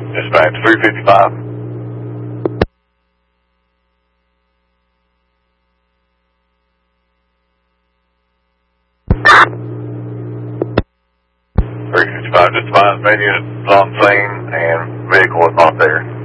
Dispatch 355. 355, just fine. Main unit is on scene and vehicle is not there.